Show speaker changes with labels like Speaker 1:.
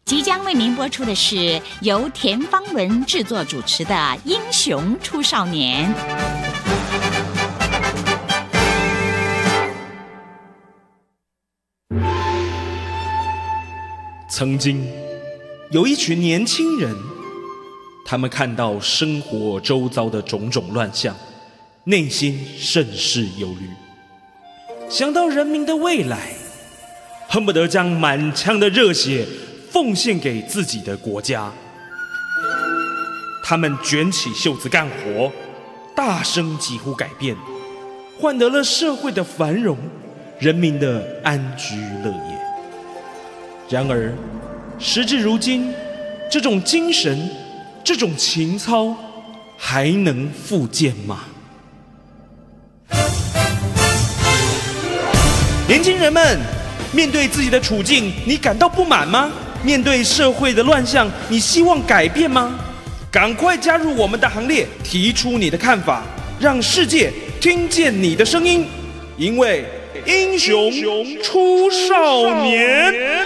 Speaker 1: 即将为您播出的是由田芳文制作主持的《英雄出少年》。
Speaker 2: 曾经有一群年轻人，他们看到生活周遭的种种乱象，内心甚是忧虑，想到人民的未来，恨不得将满腔的热血奉献给自己的国家。他们卷起袖子干活，大声疾呼改变，换得了社会的繁荣，人民的安居乐业。然而时至如今，这种精神，这种情操还能复见吗？年轻人们，面对自己的处境，你感到不满吗？面对社会的乱象，你希望改变吗？赶快加入我们的行列，提出你的看法，让世界听见你的声音，因为英雄出少年。